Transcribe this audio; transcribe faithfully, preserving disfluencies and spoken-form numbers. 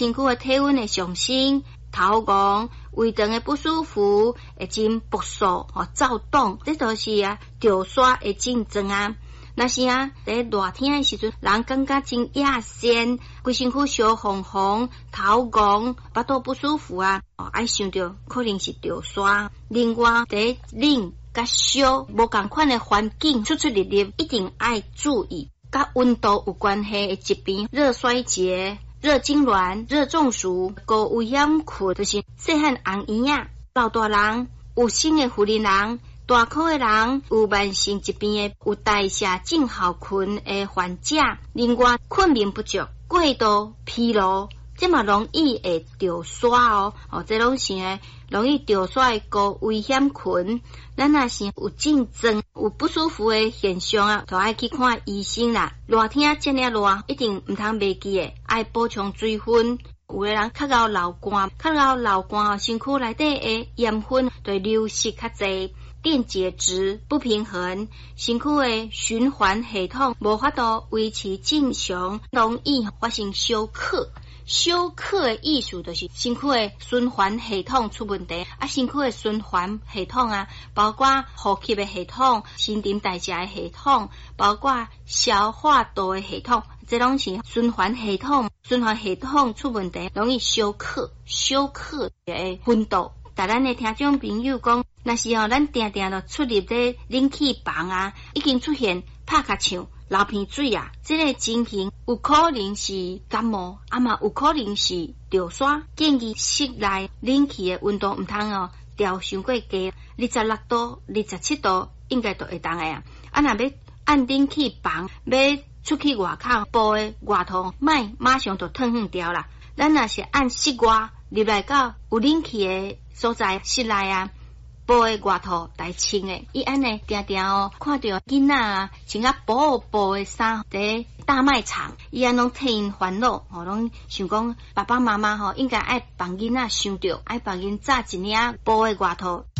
身躯的体温会上升，头晕、胃肠的不舒服，会真不舒吼躁动，这都是啊着沙的症状啊。若是啊，在热天的时阵，人感觉真亚仙，规身躯烧红红，头晕，巴肚不舒服啊，哦，爱想到可能是着沙。另外，在冷甲烧无共款的环境出出入入，一定爱注意。甲温度有关系的疾病，热衰竭、热痉挛、热中暑、高危险群，就是细汉红婴仔、老大人、有生的妇人人。大考的人，有慢性疾病的，有代谢症候群的患者，另外困眠不足、过度疲劳，这嘛容易会着沙哦。哦，这拢是诶容易着沙的高危险群。咱若是有症状、有不舒服的现象啊，就爱去看医生啦。热天这么热，一定唔通袂记诶，爱补充水分。有个人较到流汗，较到流汗，身躯内底的盐分对流失较济。电解质不平衡，身躯的循环系统无法度维持正常，容易发生休克。休克的意思就是身躯的循环系统出问题，啊，身躯的循环系统啊，包括呼吸的系统、新陈代谢的系统，包括消化道的系统，这拢是循环系统。循环系统出问题，容易休克。休克的温度，但咱的听众朋友讲。若是哦，咱定定就出入咧冷气房啊，已经出现拍卡唱、流鼻水啊，这个情形有可能是感冒，啊嘛有可能是着沙。建议室内冷气的温度唔通哦调伤过低，二十六度、二十七度应该都会当的啊。啊，若要按冷气房，要出去外口布的外套，莫马上就脱远掉啦。咱若是按室外入来到有冷气的所在室内啊。布的外套来穿的，伊安尼定定哦，看到囡仔啊穿啊薄薄的衫在大卖场，伊安拢替因烦恼，吼，拢想讲爸爸妈妈吼应该爱帮囡仔想着，爱帮因炸一领薄的外套